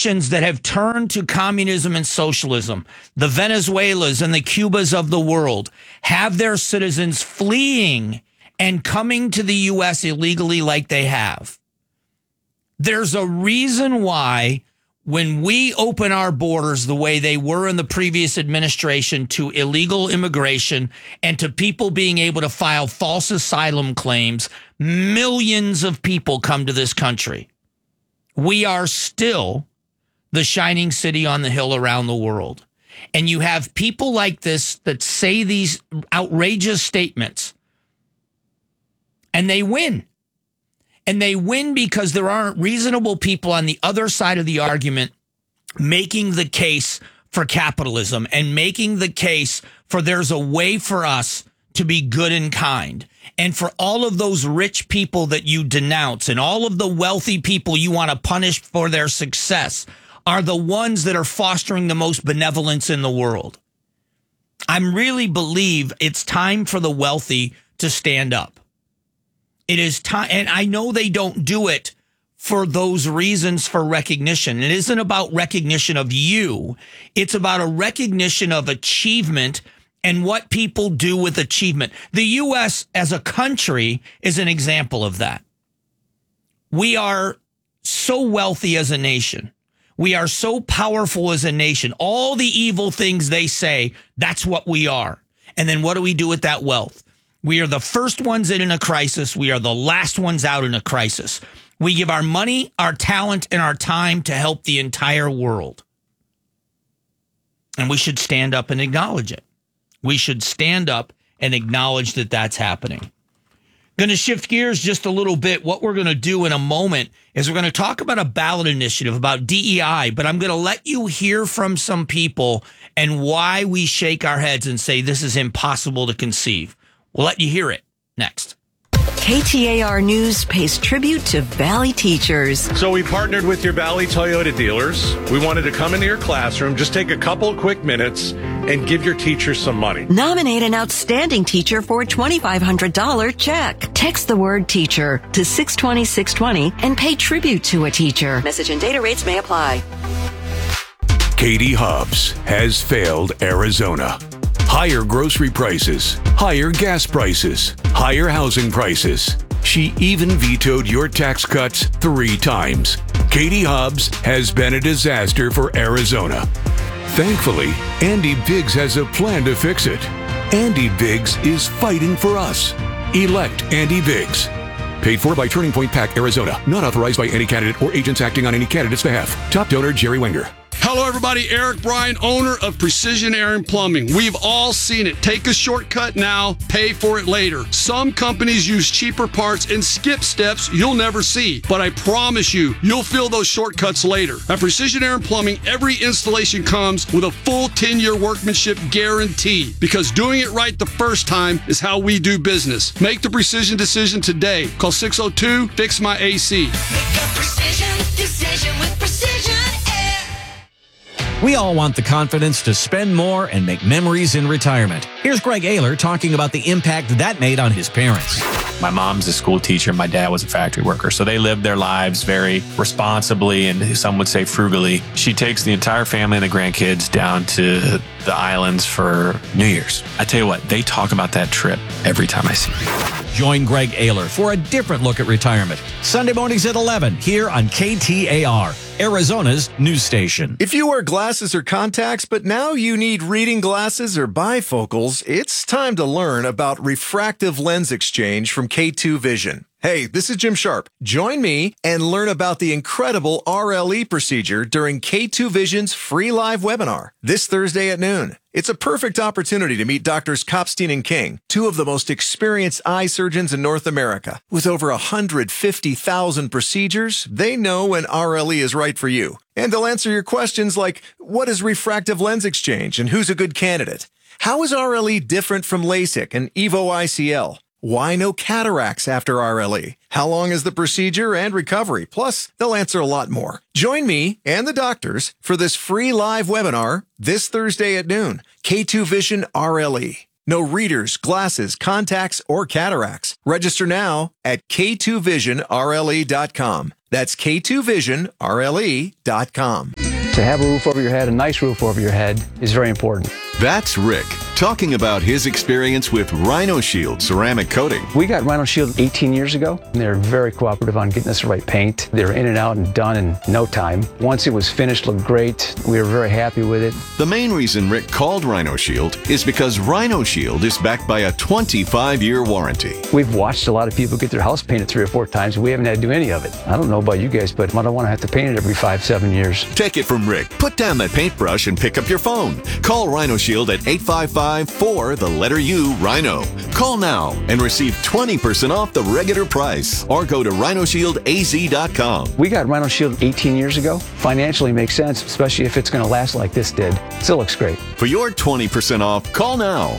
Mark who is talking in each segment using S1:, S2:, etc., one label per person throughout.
S1: nations that have turned to communism and socialism, the Venezuelas and the Cubas of the world, have their citizens fleeing and coming to the U.S. illegally like they have. There's a reason why when we open our borders the way they were in the previous administration to illegal immigration and to people being able to file false asylum claims, millions of people come to this country. We are still the shining city on the hill around the world. And you have people like this that say these outrageous statements, and they win. And they win because there aren't reasonable people on the other side of the argument making the case for capitalism and making the case for there's a way for us to be good and kind. And for all of those rich people that you denounce and all of the wealthy people you want to punish for their success are the ones that are fostering the most benevolence in the world. I really believe it's time for the wealthy to stand up. It is time, and I know they don't do it for those reasons for recognition. It isn't about recognition of you. It's about a recognition of achievement and what people do with achievement. The U.S. as a country is an example of that. We are so wealthy as a nation. We are so powerful as a nation. All the evil things they say, that's what we are. And then what do we do with that wealth? We are the first ones in a crisis. We are the last ones out in a crisis. We give our money, our talent, and our time to help the entire world. And we should stand up and acknowledge it. We should stand up and acknowledge that that's happening. Going to shift gears just a little bit. What we're going to do in a moment is we're going to talk about a ballot initiative about DEI, but I'm going to let you hear from some people and why we shake our heads and say this is impossible to conceive. We'll let you hear it next.
S2: KTAR News pays tribute to Valley teachers.
S3: So we partnered with your Valley Toyota dealers. We wanted to come into your classroom, just take a couple of quick minutes and give your teachers some money.
S2: Nominate an outstanding teacher for a $2,500 check. Text the word teacher to 620-620 and pay tribute to a teacher. Message and data rates may apply.
S4: Katie Hobbs has failed Arizona. Higher grocery prices, higher gas prices, higher housing prices. She even vetoed your tax cuts 3 times. Katie Hobbs has been a disaster for Arizona. Thankfully, Andy Biggs has a plan to fix it. Andy Biggs is fighting for us. Elect Andy Biggs. Paid for by Turning Point PAC, Arizona. Not authorized by any candidate or agents acting on any candidate's behalf. Top donor, Jerry Wenger.
S5: Hello, everybody. Eric Bryan, owner of Precision Air and Plumbing. We've all seen it. Take a shortcut now, pay for it later. Some companies use cheaper parts and skip steps you'll never see. But I promise you, you'll feel those shortcuts later. At Precision Air and Plumbing, every installation comes with a full 10-year workmanship guarantee. Because doing it right the first time is how we do business. Make the precision decision today. Call 602-FIX-MY-AC.
S6: Make a precision decision with Precision Air.
S7: We all want the confidence to spend more and make memories in retirement. Here's Greg Ayler talking about the impact that made on his parents.
S8: My mom's a school teacher. My dad was a factory worker. So they lived their lives very responsibly and some would say frugally. She takes the entire family and the grandkids down to the islands for New Year's. I tell you what, they talk about that trip every time I see them.
S7: Join Greg Ayler for a different look at retirement. Sunday mornings at 11 here on KTAR, Arizona's news station.
S9: If you wear glasses or contacts, but now you need reading glasses or bifocals, it's time to learn about refractive lens exchange from K2 Vision. Hey, this is Jim Sharp. Join me and learn about the incredible RLE procedure during K2 Vision's free live webinar this Thursday at noon. It's a perfect opportunity to meet Doctors Kopstein and King, 2 of the most experienced eye surgeons in North America. With over 150,000 procedures, they know when RLE is right for you. And they'll answer your questions like, what is refractive lens exchange and who's a good candidate? How is RLE different from LASIK and EVO ICL? Why no cataracts after RLE? How long is the procedure and recovery? Plus, they'll answer a lot more. Join me and the doctors for this free live webinar this Thursday at noon. K2 Vision RLE. No readers, glasses, contacts, or cataracts. Register now at k2visionrle.com. That's K2VisionRLE.com.
S10: To have a roof over your head, a nice roof over your head, is very important.
S4: That's Rick talking about his experience with Rhino Shield ceramic coating.
S10: We got Rhino Shield 18 years ago. They're very cooperative on getting us the right paint. They were in and out and done in no time. Once it was finished, looked great. We were very happy with it.
S4: The main reason Rick called Rhino Shield is because Rhino Shield is backed by a 25-year warranty.
S10: We've watched a lot of people get their house painted 3 or 4 times. We haven't had to do any of it. I don't know about you guys, but I don't want to have to paint it every 5-7 years.
S4: Take it from Rick. Put down that paintbrush and pick up your phone. Call Rhino Shield at 855-4-U-RHINO. Call now and receive 20% off the regular price or go to rhinoshield.az.com.
S10: We got Rhino Shield 18 years ago. Financially makes sense, especially if it's going to last like this did. Still looks great.
S4: For your 20% off, call now.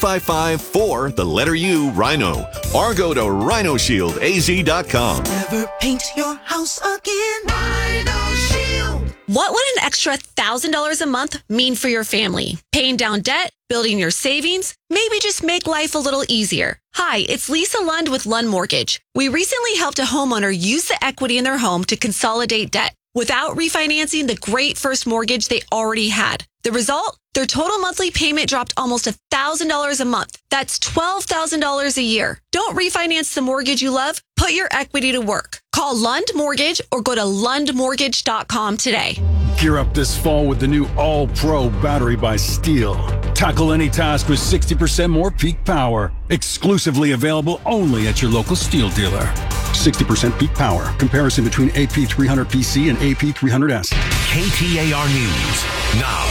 S4: 855-4-U-RHINO or go to rhinoshield.az.com.
S6: Never paint your house again. Rhino Shield.
S11: What would an extra $1,000 a month mean for your family? Paying down debt? Building your savings? Maybe just make life a little easier. Hi, it's Lisa Lund with Lund Mortgage. We recently helped a homeowner use the equity in their home to consolidate debt without refinancing the great first mortgage they already had. The result? Their total monthly payment dropped almost $1,000 a month. That's $12,000 a year. Don't refinance the mortgage you love. Put your equity to work. Call Lund Mortgage or go to lundmortgage.com today.
S12: Gear up this fall with the new All-Pro battery by Steel. Tackle any task with 60% more peak power. Exclusively available only at your local Steel dealer. 60% peak power. Comparison between AP300PC and AP300S.
S4: KTAR News now.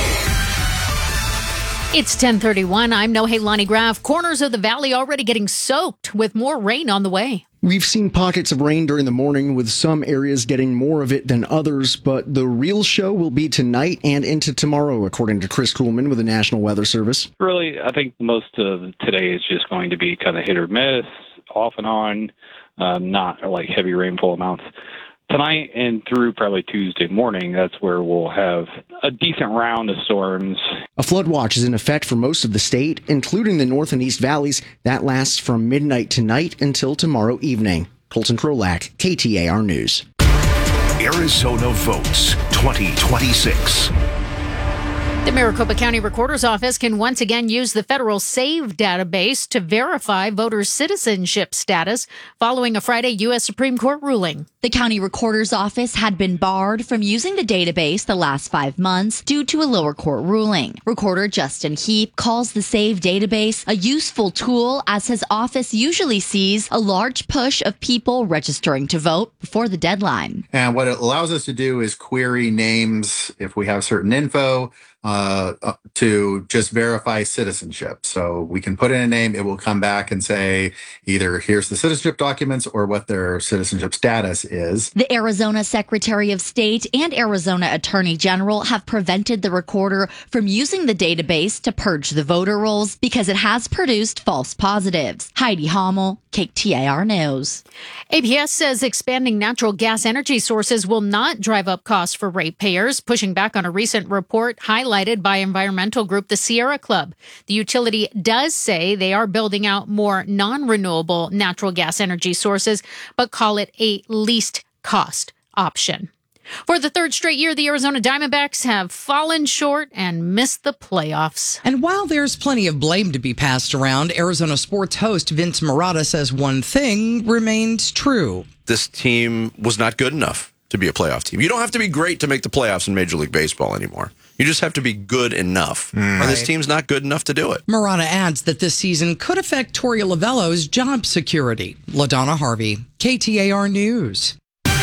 S13: It's 10:31. I'm Nohelani Graff. Corners of the valley already getting soaked with more rain on the way.
S14: We've seen pockets of rain during the morning, with some areas getting more of it than others, but the real show will be tonight and into tomorrow, according to Chris Kuhlman with the National Weather Service.
S15: Really, I think most of today is just going to be kind of hit or miss, off and on, not like heavy rainfall amounts. Tonight and through probably Tuesday morning, that's where we'll have a decent round of storms.
S14: A flood watch is in effect for most of the state, including the North and East Valleys. That lasts from midnight tonight until tomorrow evening. Colton Krolak, KTAR News.
S4: Arizona votes 2026.
S13: The Maricopa County Recorder's Office can once again use the federal SAVE database to verify voters' citizenship status following a Friday U.S. Supreme Court ruling.
S16: The county recorder's office had been barred from using the database the last 5 months due to a lower court ruling. Recorder Justin Heap calls the SAVE database a useful tool, as his office usually sees a large push of people registering to vote before the deadline.
S17: And what it allows us to do is query names if we have certain info, to just verify citizenship. So we can put in a name, it will come back and say either here's the citizenship documents or what their citizenship status is.
S16: The Arizona Secretary of State and Arizona Attorney General have prevented the recorder from using the database to purge the voter rolls because it has produced false positives. Heidi Hommel, KTAR News.
S13: APS says expanding natural gas energy sources will not drive up costs for ratepayers, pushing back on a recent report highlighted by environmental group the Sierra Club. The utility does say they are building out more non-renewable natural gas energy sources, but call it a least cost option. For the third straight year, the Arizona Diamondbacks have fallen short and missed the playoffs.
S18: And while there's plenty of blame to be passed around, Arizona sports host Vince Marotta says one thing remains true.
S19: This team was not good enough to be a playoff team. You don't have to be great to make the playoffs in Major League Baseball anymore. You just have to be good enough. And this team's not good enough to do it.
S18: Marotta adds that this season could affect Torey Lavello's job security. LaDonna Harvey, KTAR News.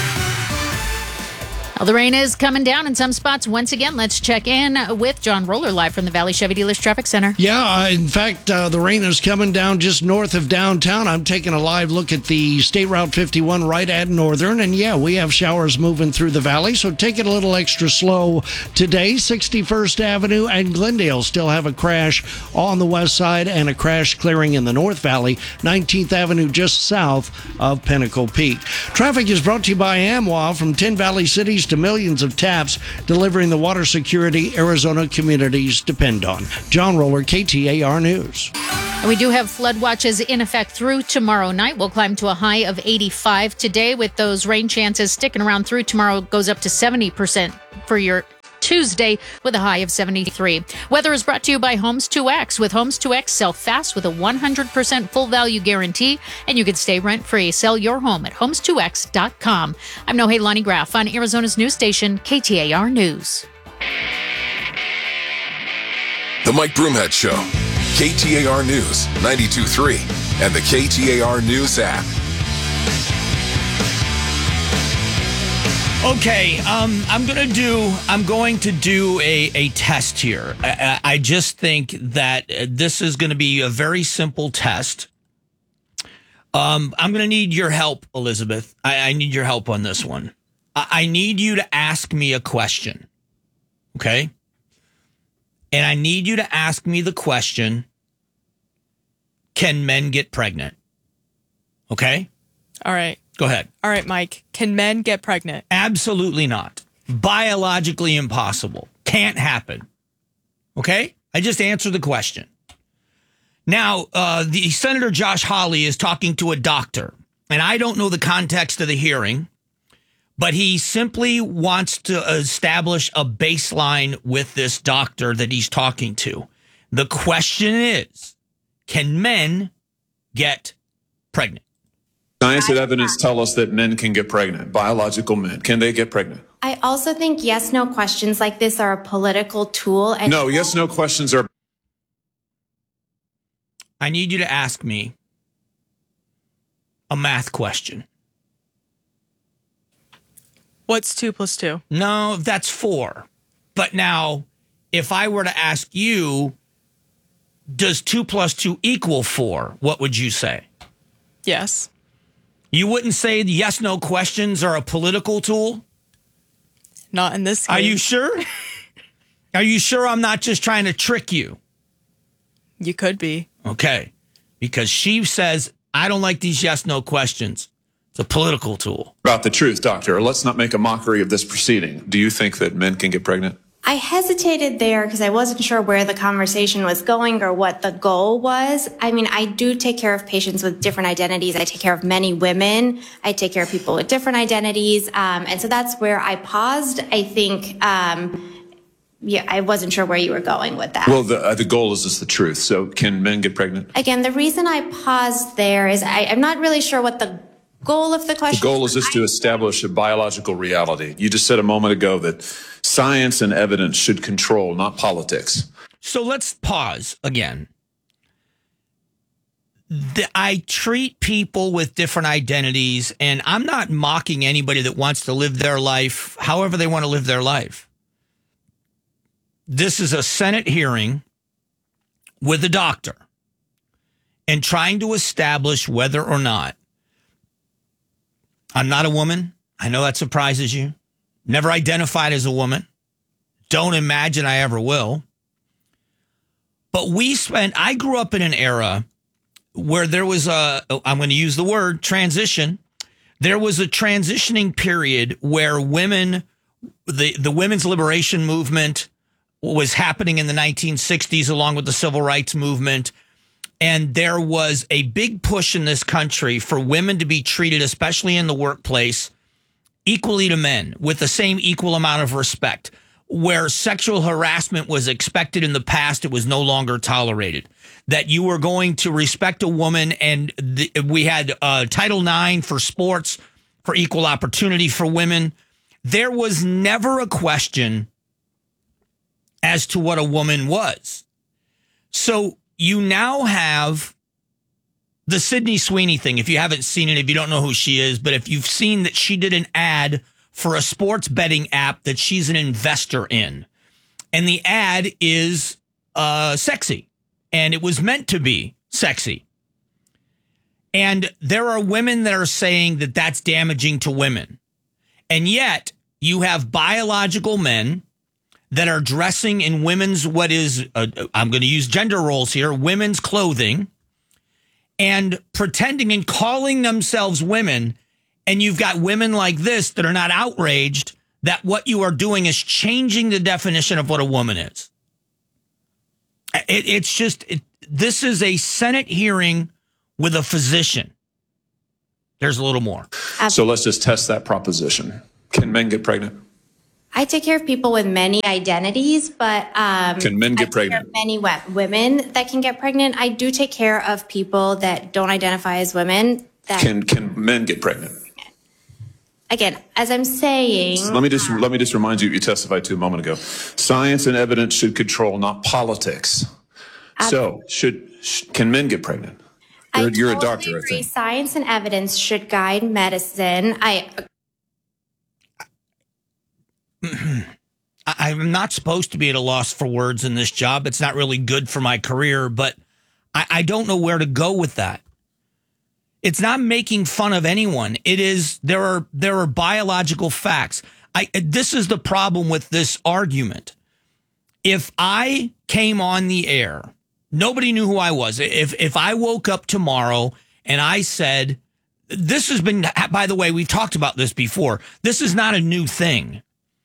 S13: Well, the rain is coming down in some spots once again. Let's check in with John Roller live from the Valley Chevy Dealers Traffic Center.
S20: Yeah, in fact, the rain is coming down just north of downtown. I'm taking a live look at the State Route 51 right at Northern. And yeah, we have showers moving through the valley, so take it a little extra slow today. 61st Avenue and Glendale still have a crash on the west side and a crash clearing in the North Valley. 19th Avenue just south of Pinnacle Peak. Traffic is brought to you by AmWa, from 10 Valley cities to millions of taps, delivering the water security Arizona communities depend on. John Roller, KTAR News.
S13: And we do have flood watches in effect through tomorrow night. We'll climb to a high of 85 today with those rain chances sticking around through tomorrow. It goes up to 70% for your Tuesday with a high of 73. Weather is brought to you by Homes 2X. With Homes 2X, sell fast with a 100% full value guarantee, and you can stay rent free. Sell your home at homes2x.com. I'm Nohelani Graff on Arizona's news station, KTAR News.
S21: The Mike Broomhead Show, KTAR News 92.3, and the KTAR News app.
S1: Okay, I'm going to do a test here. I just think that this is going to be a very simple test. I'm going to need your help, Elizabeth. I need your help on this one. I need you to ask me a question, okay? And I need you to ask me the question, can men get pregnant? Okay?
S22: All right.
S1: Go ahead.
S22: All right, Mike. Can men get pregnant?
S1: Absolutely not. Biologically impossible. Can't happen. Okay? I just answered the question. Now, the Senator Josh Hawley is talking to a doctor, and I don't know the context of the hearing, but he simply wants to establish a baseline with this doctor that he's talking to. The question is, can men get pregnant?
S23: Science and evidence tell us that men can get pregnant, biological men. Can they get pregnant?
S24: I also think yes-no questions like this are a political tool. And
S23: No, yes-no questions are...
S1: I need you to ask me a math question.
S22: What's 2 plus 2?
S1: No, that's 4. But now, if I were to ask you, does 2 plus 2 equal 4? What would you say?
S22: Yes.
S1: You wouldn't say the yes-no questions are a political tool?
S22: Not in this case.
S1: Are you sure? Are you sure I'm not just trying to trick you?
S22: You could be.
S1: Okay. Because she says, I don't like these yes-no questions. It's a political tool.
S23: About the truth, doctor. Let's not make a mockery of this proceeding. Do you think that men can get pregnant?
S24: I hesitated there because I wasn't sure where the conversation was going or what the goal was. I mean, I do take care of patients with different identities. I take care of many women. I take care of people with different identities. And so that's where I paused. I think, I wasn't sure where you were going with that.
S23: Well, the goal is just the truth. So can men get pregnant?
S24: Again, the reason I paused there is I'm not really sure what the goal of the question.
S23: The goal is just to establish a biological reality. You just said a moment ago that science and evidence should control, not politics.
S1: So let's pause again. I treat people with different identities, and I'm not mocking anybody that wants to live their life however they want to live their life. This is a Senate hearing with a doctor and trying to establish whether or not I'm not a woman. I know that surprises you. Never identified as a woman. Don't imagine I ever will. But I grew up in an era where there was I'm going to use the word transition. There was a transitioning period where women, the women's liberation movement was happening in the 1960s along with the civil rights movement. And there was a big push in this country for women to be treated, especially in the workplace, equally to men with the same equal amount of respect. Where sexual harassment was expected in the past, it was no longer tolerated. That you were going to respect a woman, and we had Title IX for sports, for equal opportunity for women. There was never a question as to what a woman was. So you now have the Sydney Sweeney thing. If you haven't seen it, if you don't know who she is, but if you've seen that she did an ad for a sports betting app that she's an investor in. And the ad is sexy. And it was meant to be sexy. And there are women that are saying that that's damaging to women. And yet you have biological men that are dressing in women's, I'm going to use gender roles here, women's clothing, and pretending and calling themselves women. And you've got women like this that are not outraged that what you are doing is changing the definition of what a woman is. It's just, this is a Senate hearing with a physician. There's a little more.
S23: So let's just test that proposition. Can men get pregnant?
S24: I take care of people with many identities, but
S23: Can men get pregnant?
S24: many women that can get pregnant. I do take care of people that don't identify as women. That
S23: Can men get pregnant?
S24: again, as I'm saying,
S23: Let me just remind you what you testified to a moment ago. Science and evidence should control, not politics. So can men get pregnant? You're a doctor, I think.
S24: science and evidence should guide medicine.
S1: I'm not supposed to be at a loss for words in this job. It's not really good for my career, but I don't know where to go with that. It's not making fun of anyone. It is, there are biological facts. This is the problem with this argument. If I came on the air, nobody knew who I was. If I woke up tomorrow and I said, this has been, by the way, we've talked about this before. This is not a new thing.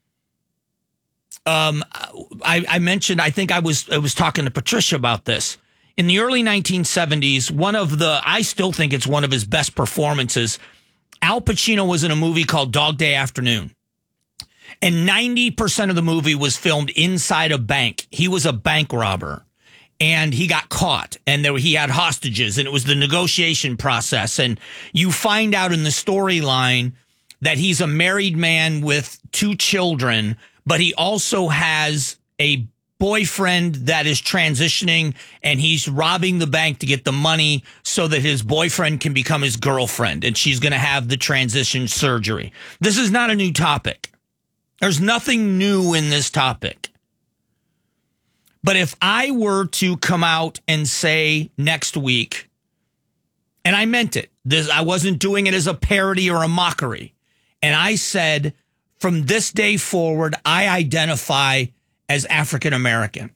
S1: I mentioned, I think I was talking to Patricia about this. In the early 1970s, I still think it's one of his best performances. Al Pacino was in a movie called Dog Day Afternoon. And 90% of the movie was filmed inside a bank. He was a bank robber. And he got caught. And he had hostages. And it was the negotiation process. And you find out in the storyline that he's a married man with 2 children, but he also has a boyfriend that is transitioning, and he's robbing the bank to get the money so that his boyfriend can become his girlfriend, and she's going to have the transition surgery. This is not a new topic. There's nothing new in this topic. But if I were to come out and say next week, and I meant it, I wasn't doing it as a parody or a mockery, and I said, from this day forward, I identify as African American,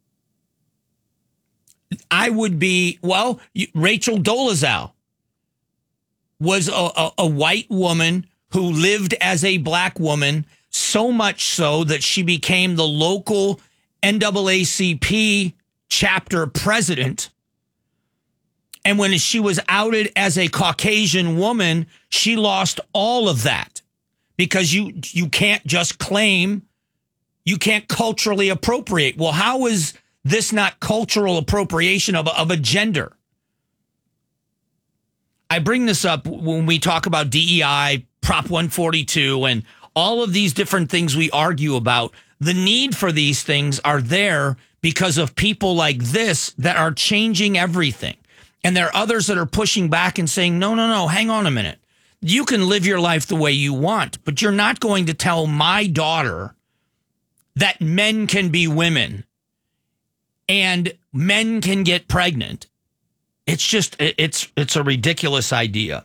S1: I would be, Rachel Dolezal was a white woman who lived as a black woman, so much so that she became the local NAACP chapter president. And when she was outed as a Caucasian woman, she lost all of that, because you can't just claim, you can't culturally appropriate. Well, how is this not cultural appropriation of a gender? I bring this up when we talk about DEI, Prop 142, and all of these different things we argue about. The need for these things are there because of people like this that are changing everything. And there are others that are pushing back and saying, no, hang on a minute. You can live your life the way you want, but you're not going to tell my daughter that men can be women and men can get pregnant. It's just, it's a ridiculous idea.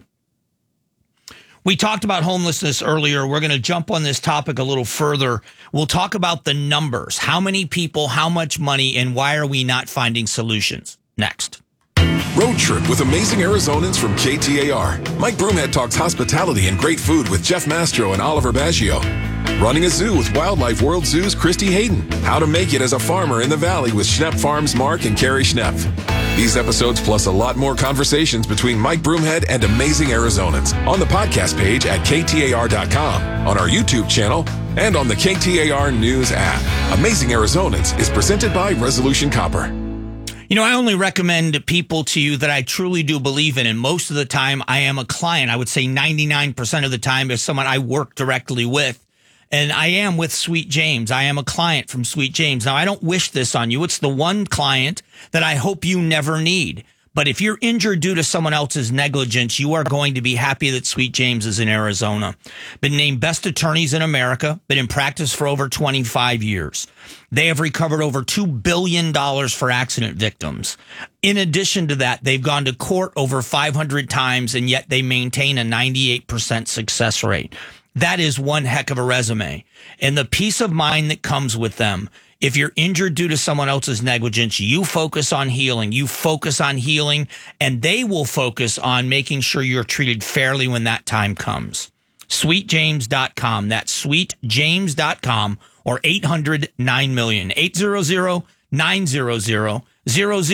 S1: We talked about homelessness earlier. We're going to jump on this topic a little further. We'll talk about the numbers. How many people, how much money, and why are we not finding solutions? Next.
S21: Road Trip with amazing Arizonans from KTAR. Mike Broomhead talks hospitality and great food with Jeff Mastro and Oliver Baggio. Running a zoo with Wildlife World Zoo's Christy Hayden. How to make it as a farmer in the valley with Schnepp Farms Mark and Carrie Schnepp. These episodes plus a lot more conversations between Mike Broomhead and amazing Arizonans on the podcast page at KTAR.com, on our YouTube channel, and on the KTAR News app. Amazing Arizonans is presented by Resolution Copper.
S1: You know, I only recommend people to you that I truly do believe in, and most of the time I am a client. I would say 99% of the time is someone I work directly with, and I am with Sweet James. I am a client from Sweet James. Now, I don't wish this on you. It's the one client that I hope you never need. But if you're injured due to someone else's negligence, you are going to be happy that Sweet James is in Arizona. Been named best attorneys in America, been in practice for over 25 years. They have recovered over $2 billion for accident victims. In addition to that, they've gone to court over 500 times, and yet they maintain a 98% success rate. That is one heck of a resume. And the peace of mind that comes with them. If you're injured due to someone else's negligence, you focus on healing. You focus on healing, and they will focus on making sure you're treated fairly when that time comes. SweetJames.com. That's SweetJames.com, or 800-9-million. 800-900-00.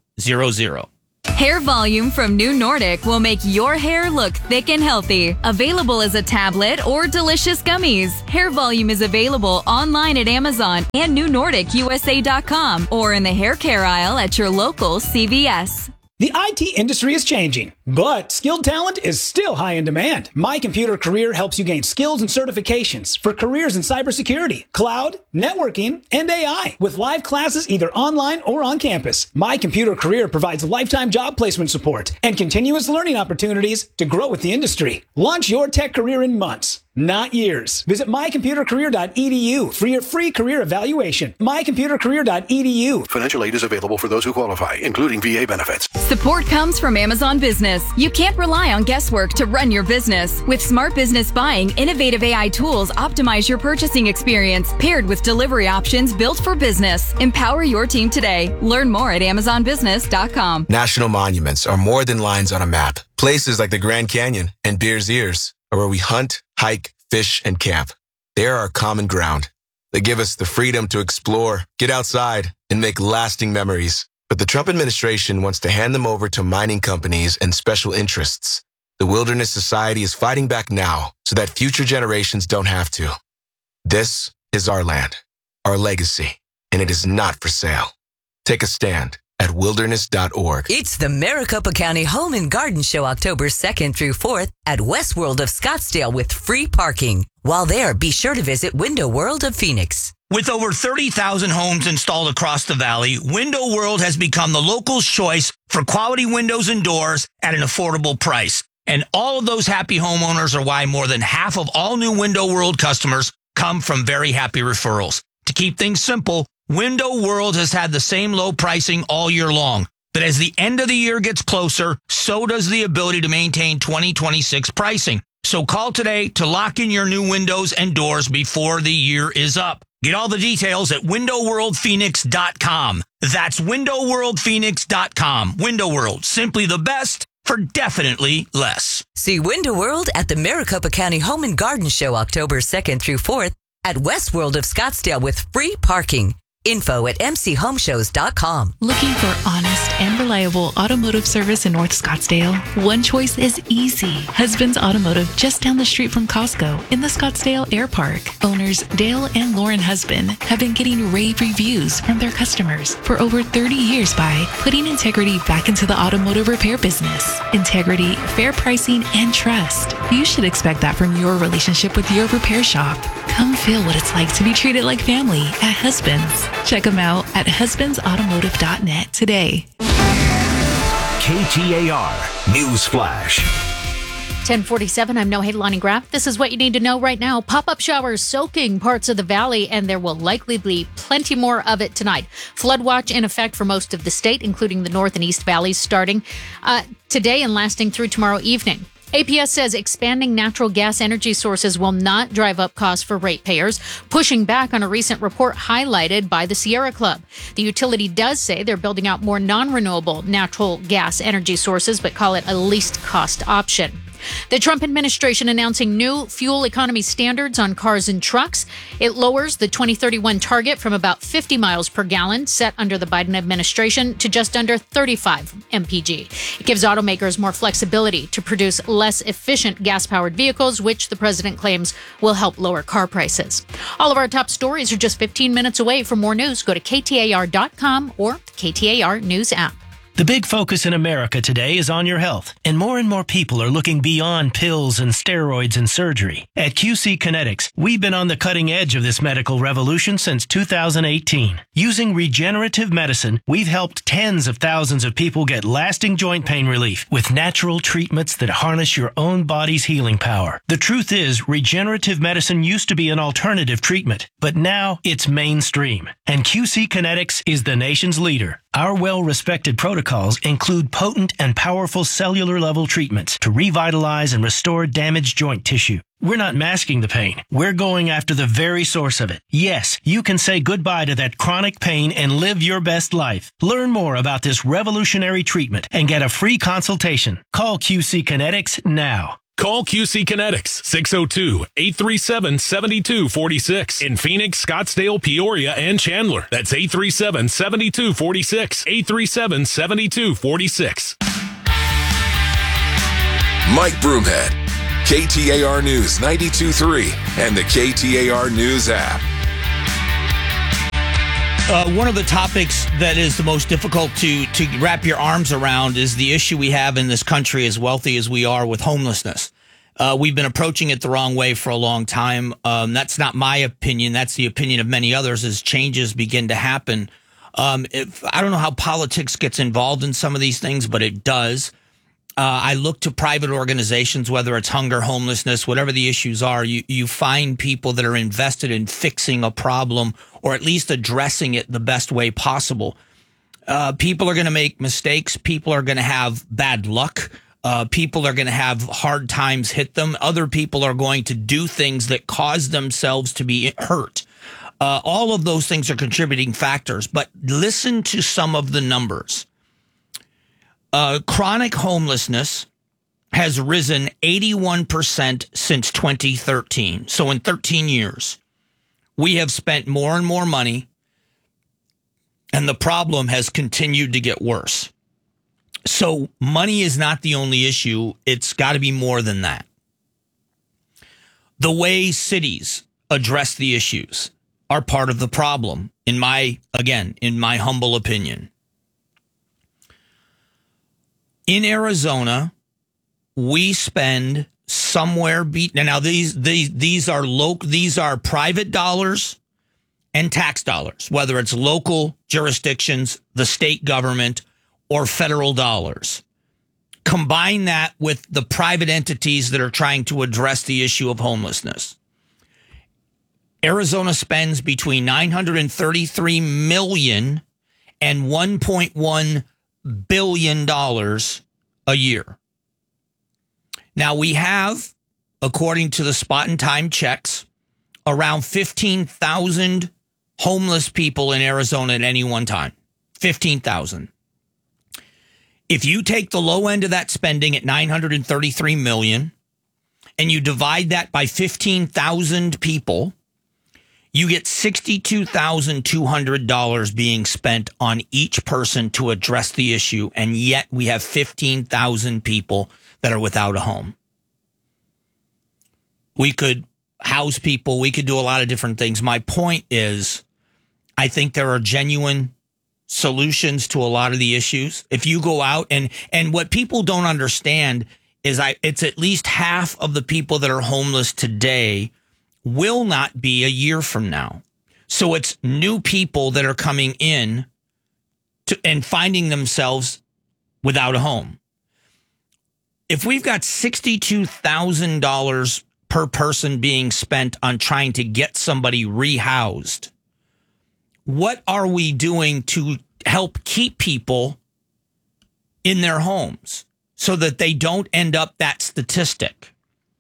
S2: Hair Volume from New Nordic will make your hair look thick and healthy. Available as a tablet or delicious gummies. Hair Volume is available online at Amazon and NewNordicUSA.com or in the hair care aisle at your local CVS.
S3: The IT industry is changing, but skilled talent is still high in demand. My Computer Career helps you gain skills and certifications for careers in cybersecurity, cloud, networking, and AI, with live classes either online or on campus. My Computer Career provides lifetime job placement support and continuous learning opportunities to grow with the industry. Launch your tech career in months, not years. Visit mycomputercareer.edu for your free career evaluation. mycomputercareer.edu.
S5: Financial aid is available for those who qualify, including VA benefits.
S2: Support comes from Amazon Business. You can't rely on guesswork to run your business. With Smart Business Buying, innovative AI tools optimize your purchasing experience, paired with delivery options built for business. Empower your team today. Learn more at AmazonBusiness.com.
S8: National monuments are more than lines on a map. Places like the Grand Canyon and Bears Ears are where we hunt, hike, fish, and camp. They are our common ground. They give us the freedom to explore, get outside, and make lasting memories. But the Trump administration wants to hand them over to mining companies and special interests. The Wilderness Society is fighting back now so that future generations don't have to. This is our land, our legacy, and it is not for sale. Take a stand at wilderness.org.
S25: It's the Maricopa County Home and Garden Show October 2nd through 4th at West World of Scottsdale with free parking. While there, be sure to visit Window World of Phoenix.
S1: With over 30,000 homes installed across the valley, Window World has become the local choice for quality windows and doors at an affordable price. And all of those happy homeowners are why more than half of all new Window World customers come from very happy referrals. To keep things simple, Window World has had the same low pricing all year long. But as the end of the year gets closer, so does the ability to maintain 2026 pricing. So call today to lock in your new windows and doors before the year is up. Get all the details at windowworldphoenix.com. That's windowworldphoenix.com. Window World, simply the best for definitely less.
S25: See Window World at the Maricopa County Home and Garden Show October 2nd through 4th at West World of Scottsdale with free parking. Info at mchomeshows.com.
S26: Looking for honest and reliable automotive service in North Scottsdale? One choice is easy. Husband's Automotive, just down the street from Costco in the Scottsdale Air Park. Owners Dale and Lauren Husband have been getting rave reviews from their customers for over 30 years by putting integrity back into the automotive repair business. Integrity, fair pricing, and trust. You should expect that from your relationship with your repair shop. Come feel what it's like to be treated like family at Husband's. Check them out at husbandsautomotive.net today.
S4: KTAR News Flash.
S13: 1047, I'm Nohe Lonnie Graff. This is what you need to know right now. Pop-up showers soaking parts of the valley, and there will likely be plenty more of it tonight. Flood watch in effect for most of the state, including the north and east valleys, starting today and lasting through tomorrow evening. APS says expanding natural gas energy sources will not drive up costs for ratepayers, pushing back on a recent report highlighted by the Sierra Club. The utility does say they're building out more non-renewable natural gas energy sources, but call it a least cost option. The Trump administration announcing new fuel economy standards on cars and trucks. It lowers the 2031 target from about 50 miles per gallon set under the Biden administration to just under 35 mpg. It gives automakers more flexibility to produce less efficient gas-powered vehicles, which the president claims will help lower car prices. All of our top stories are just 15 minutes away. For more news, go to KTAR.com or the KTAR News app.
S27: The big focus in America today is on your health, and more people are looking beyond pills and steroids and surgery. At QC Kinetics, we've been on the cutting edge of this medical revolution since 2018. Using regenerative medicine, we've helped tens of thousands of people get lasting joint pain relief with natural treatments that harness your own body's healing power. The truth is, regenerative medicine used to be an alternative treatment, but now it's mainstream, and QC Kinetics is the nation's leader. Our well-respected protocols include potent and powerful cellular-level treatments to revitalize and restore damaged joint tissue. We're not masking the pain. We're going after the very source of it. Yes, you can say goodbye to that chronic pain and live your best life. Learn more about this revolutionary treatment and get a free consultation. Call QC Kinetics now.
S6: Call QC Kinetics 602-837-7246 in Phoenix, Scottsdale, Peoria, and Chandler. That's 837-7246. 837-7246.
S21: Mike Broomhead, KTAR News 92.3 and the KTAR News app.
S1: One of the topics that is the most difficult to wrap your arms around is the issue we have in this country, as wealthy as we are, with homelessness. We've been approaching it the wrong way for a long time. That's not my opinion. That's the opinion of many others as changes begin to happen. I don't know how politics gets involved in some of these things, but it does. I look to private organizations, whether it's hunger, homelessness, whatever the issues are, you find people that are invested in fixing a problem or at least addressing it the best way possible. People are going to make mistakes. People are going to have bad luck. People are going to have hard times hit them. Other people are going to do things that cause themselves to be hurt. All of those things are contributing factors, but listen to some of the numbers. Chronic homelessness has risen 81% since 2013. So in 13 years, we have spent more and more money, and the problem has continued to get worse. So money is not the only issue. It's got to be more than that. The way cities address the issues are part of the problem, in my humble opinion. In Arizona, we spend somewhere now these are private dollars and tax dollars, whether it's local jurisdictions, the state government, or federal dollars. Combine that with the private entities that are trying to address the issue of homelessness. Arizona spends between $933 million and $1.1 billion a year. Now we have, according to the Spot and Time checks, around 15,000 homeless people in Arizona at any one time. 15,000. If you take the low end of that spending at $933 million and you divide that by 15,000 people, you get $62,200 being spent on each person to address the issue, and yet we have 15,000 people that are without a home. We could house people. We could do a lot of different things. My point is, I think there are genuine solutions to a lot of the issues. If you go out and what people don't understand is it's at least half of the people that are homeless today will not be a year from now. So it's new people that are coming in and finding themselves without a home. If we've got $62,000 per person being spent on trying to get somebody rehoused, what are we doing to help keep people in their homes so that they don't end up that statistic?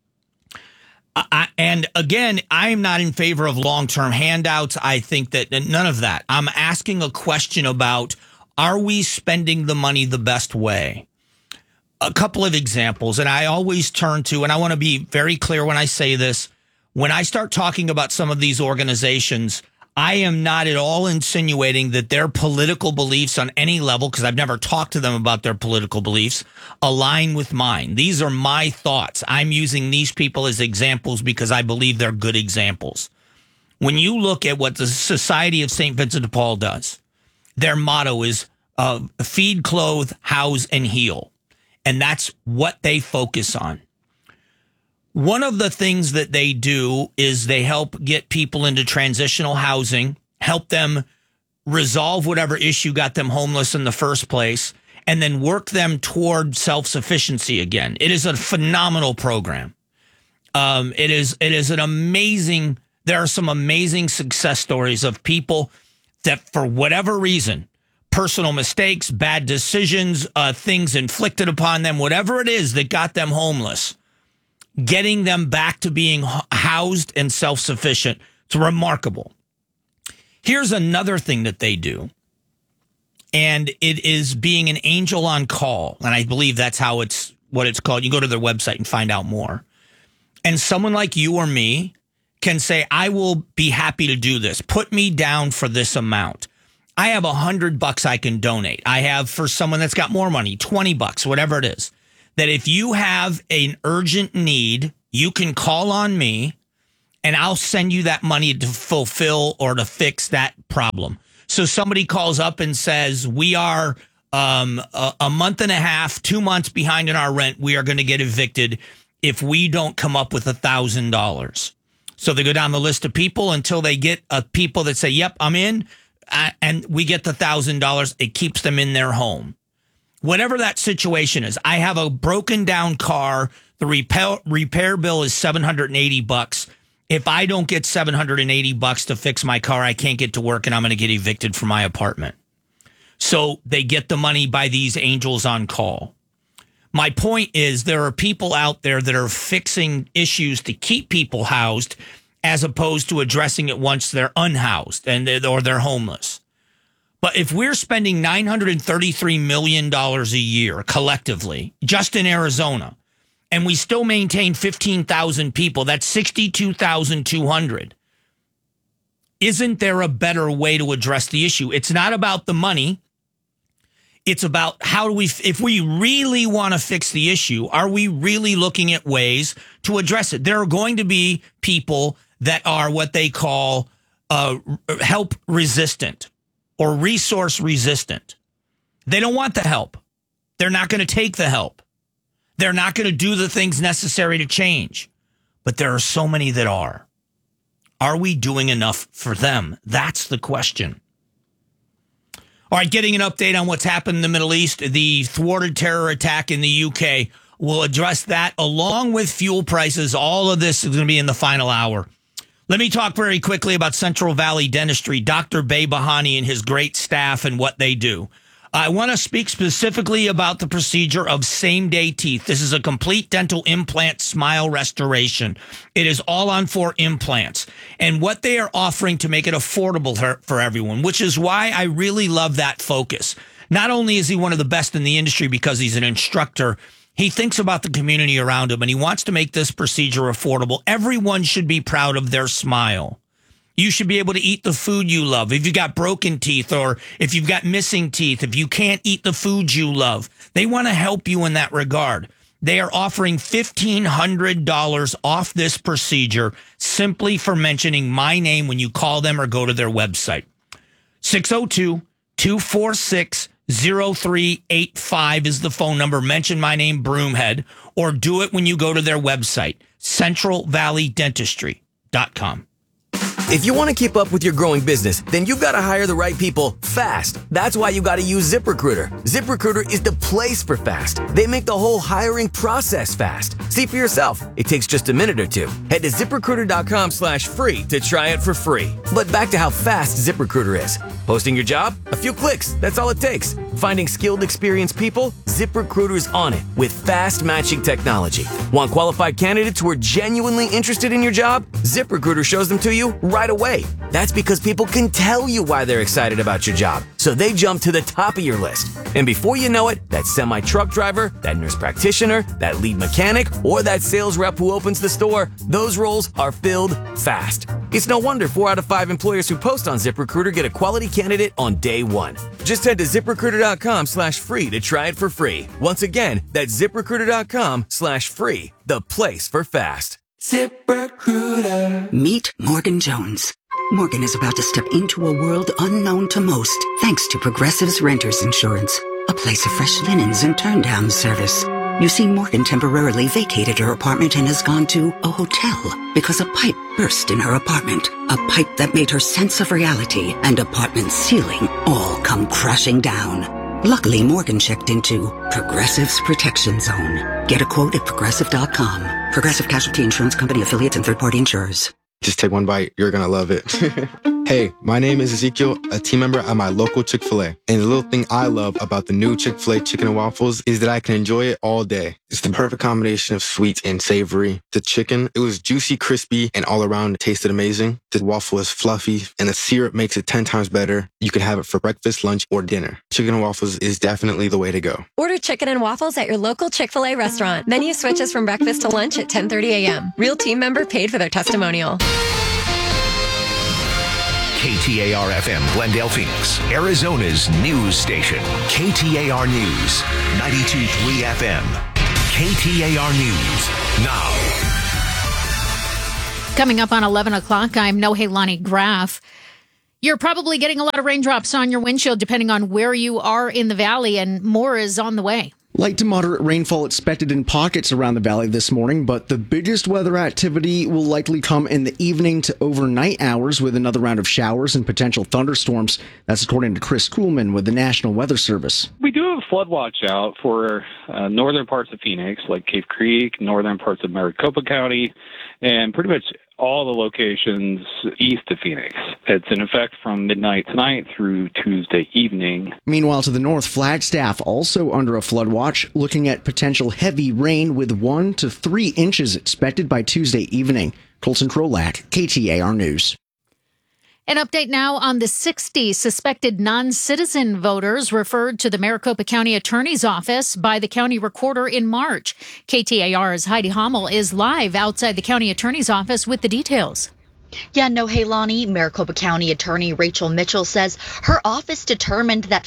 S1: And again, I'm not in favor of long-term handouts. I think that none of that. I'm asking a question about, are we spending the money the best way? A couple of examples, and I always turn to, and I want to be very clear when I say this, when I start talking about some of these organizations, I am not at all insinuating that their political beliefs on any level, because I've never talked to them about their political beliefs, align with mine. These are my thoughts. I'm using these people as examples because I believe they're good examples. When you look at what the Society of St. Vincent de Paul does, their motto is feed, clothe, house, and heal. And that's what they focus on. One of the things that they do is they help get people into transitional housing, help them resolve whatever issue got them homeless in the first place, and then work them toward self-sufficiency again. It is a phenomenal program. It is an amazing, there are some amazing success stories of people that for whatever reason, personal mistakes, bad decisions, things inflicted upon them, whatever it is that got them homeless, getting them back to being housed and self-sufficient. It's remarkable. Here's another thing that they do, and it is being an angel on call, and I believe that's how it's what it's called. You go to their website and find out more. And someone like you or me can say, I will be happy to do this. Put me down for this amount. I have $100 I can donate. I have, for someone that's got more money, $20, whatever it is, that if you have an urgent need, you can call on me and I'll send you that money to fulfill or to fix that problem. So somebody calls up and says, we are a month and a half, 2 months behind in our rent. We are going to get evicted if we don't come up with $1,000. So they go down the list of people until they get people that say, yep, I'm in, and we get the $1,000. It keeps them in their home. Whatever that situation is, I have a broken down car. The repair bill is $780. If I don't get $780 to fix my car, I can't get to work and I'm going to get evicted from my apartment. So they get the money by these angels on call. My point is there are people out there that are fixing issues to keep people housed as opposed to addressing it once they're unhoused or they're homeless. But if we're spending $933 million a year collectively just in Arizona, and we still maintain 15,000 people, that's 62,200. Isn't there a better way to address the issue? It's not about the money. It's about how do we, if we really want to fix the issue, are we really looking at ways to address it? There are going to be people that are what they call help resistant or resource resistant. They don't want the help. They're not going to take the help. They're not going to do the things necessary to change. But there are so many that are. Are we doing enough for them? That's the question. All right, getting an update on what's happened in the Middle East. The thwarted terror attack in the UK. We'll address that along with fuel prices. All of this is going to be in the final hour. Let me talk very quickly about Central Valley Dentistry, Dr. Bey Bahani and his great staff and what they do. I want to speak specifically about the procedure of same-day teeth. This is a complete dental implant smile restoration. It is all on 4 implants. And what they are offering to make it affordable for everyone, which is why I really love that focus. Not only is he one of the best in the industry because he's an instructor, he thinks about the community around him, and he wants to make this procedure affordable. Everyone should be proud of their smile. You should be able to eat the food you love. If you've got broken teeth or if you've got missing teeth, if you can't eat the food you love, they want to help you in that regard. They are offering $1,500 off this procedure simply for mentioning my name when you call them or go to their website. 602-246-0385 is the phone number. Mention my name, Broomhead, or do it when you go to their website, centralvalleydentistry.com.
S7: If you want to keep up with your growing business, then you've got to hire the right people fast. That's why you got to use ZipRecruiter. ZipRecruiter is the place for fast. They make the whole hiring process fast. See for yourself. It takes just a minute or two. Head to ZipRecruiter.com/free to try it for free. But back to how fast ZipRecruiter is. Posting your job? A few clicks. That's all it takes. Finding skilled, experienced people? ZipRecruiter's on it with fast matching technology. Want qualified candidates who are genuinely interested in your job? ZipRecruiter shows them to you right away. That's because people can tell you why they're excited about your job, so they jump to the top of your list. And before you know it, that semi-truck driver, that nurse practitioner, that lead mechanic, or that sales rep who opens the store, those roles are filled fast. It's no wonder 4 out of 5 employers who post on ZipRecruiter get a quality candidate on day one. Just head to ZipRecruiter.com/free to try it for free. Once again, that's ZipRecruiter.com/free, the place for fast.
S9: ZipRecruiter. Meet Morgan Jones. Morgan is about to step into a world unknown to most, thanks to Progressive's Renters Insurance, a place of fresh linens and turn-down service. You see, Morgan temporarily vacated her apartment and has gone to a hotel because a pipe burst in her apartment. A pipe that made her sense of reality and apartment ceiling all come crashing down. Luckily, Morgan checked into Progressive's Protection Zone. Get a quote at Progressive.com. Progressive Casualty Insurance Company affiliates and third-party insurers.
S8: Just take one bite. You're going to love it. Hey, my name is Ezekiel, a team member at my local Chick-fil-A. And the little thing I love about the new Chick-fil-A chicken and waffles is that I can enjoy it all day. It's the perfect combination of sweet and savory. The chicken, it was juicy, crispy, and all around it tasted amazing. The waffle is fluffy, and the syrup makes it 10 times better. You can have it for breakfast, lunch, or dinner. Chicken and waffles is definitely the way to go.
S10: Order chicken and waffles at your local Chick-fil-A restaurant. Menu switches from breakfast to lunch at 10:30 a.m. Real team member paid for their testimonial.
S11: KTAR-FM, Glendale, Phoenix, Arizona's news station. KTAR News, 92.3 FM. KTAR News, now.
S13: Coming up on 11 o'clock, I'm Nohelani Graf. You're probably getting a lot of raindrops on your windshield depending on where you are in the valley, and more is on the way.
S12: Light to moderate rainfall expected in pockets around the valley this morning, but the biggest weather activity will likely come in the evening to overnight hours with another round of showers and potential thunderstorms. That's according to Chris Kuhlman with the National Weather Service.
S14: We do have a flood watch out for northern parts of Phoenix, like Cave Creek, northern parts of Maricopa County, and pretty much all the locations east of Phoenix. It's in effect from midnight tonight through Tuesday evening.
S12: Meanwhile, to the north, Flagstaff also under a flood watch, looking at potential heavy rain with 1 to 3 inches expected by Tuesday evening. Colson Krolak, KTAR News.
S13: An update now on the 60 suspected non-citizen voters referred to the Maricopa County Attorney's Office by the county recorder in March. KTAR's Heidi Hommel is live outside the county attorney's office with the details.
S15: Yeah, Nohelani, Maricopa County Attorney Rachel Mitchell says her office determined that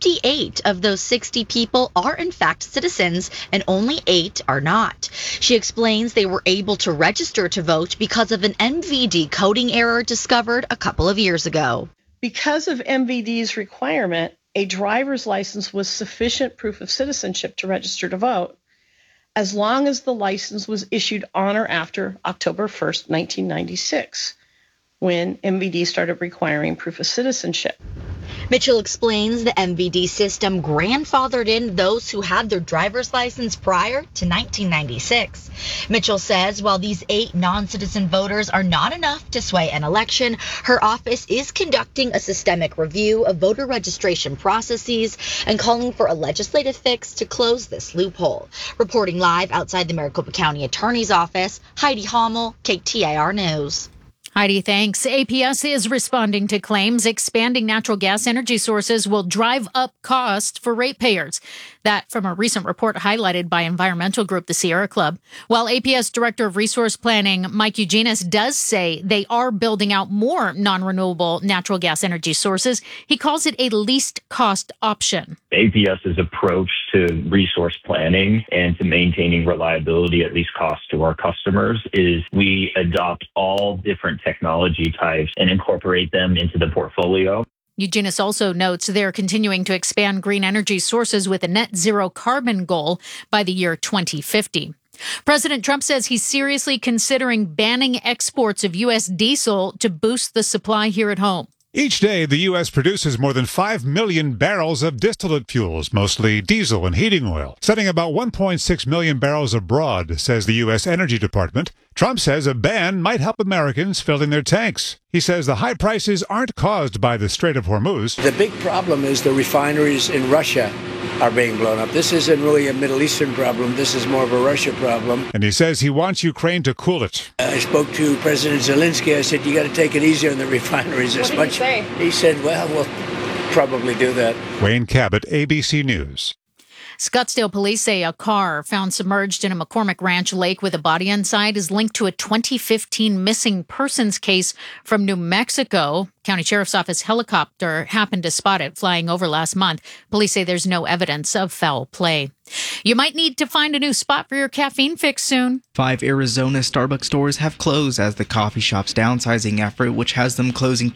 S15: 58 of those 60 people are in fact citizens and only 8 are not. She explains they were able to register to vote because of an MVD coding error discovered a couple of years ago.
S16: Because of MVD's requirement, a driver's license was sufficient proof of citizenship to register to vote, as long as the license was issued on or after October 1st, 1996, when MVD started requiring proof of citizenship.
S15: Mitchell explains the MVD system grandfathered in those who had their driver's license prior to 1996. Mitchell says while these 8 non-citizen voters are not enough to sway an election, her office is conducting a systemic review of voter registration processes and calling for a legislative fix to close this loophole. Reporting live outside the Maricopa County Attorney's Office, Heidi Hommel, KTAR News.
S13: Heidi, thanks. APS is responding to claims expanding natural gas energy sources will drive up cost for ratepayers. That from a recent report highlighted by environmental group the Sierra Club. While APS Director of Resource Planning Mike Eugenis does say they are building out more non-renewable natural gas energy sources, he calls it a least cost option.
S17: APS's approach to resource planning and to maintaining reliability at least cost to our customers is we adopt all different technology types and incorporate them into the portfolio.
S13: Eugenis also notes they're continuing to expand green energy sources with a net zero carbon goal by the year 2050. President Trump says he's seriously considering banning exports of U.S. diesel to boost the supply here at home.
S28: Each day, the U.S. produces more than 5 million barrels of distillate fuels, mostly diesel and heating oil, sending about 1.6 million barrels abroad, says the U.S. Energy Department. Trump says a ban might help Americans filling their tanks. He says the high prices aren't caused by the Strait of Hormuz.
S29: The big problem is the refineries in Russia are being blown up. This isn't really a Middle Eastern problem. This is more of a Russia problem.
S28: And he says he wants Ukraine to cool it.
S29: I spoke to President Zelensky. I said, you got to take it easy on the refineries as much. He said, well, we'll probably do that.
S28: Wayne Cabot, ABC News.
S13: Scottsdale police say a car found submerged in a McCormick Ranch lake with a body inside is linked to a 2015 missing persons case from New Mexico. County Sheriff's Office helicopter happened to spot it flying over last month. Police say there's no evidence of foul play. You might need to find a new spot for your caffeine fix soon.
S30: 5 Arizona Starbucks stores have closed as the coffee shop's downsizing effort, which has them closing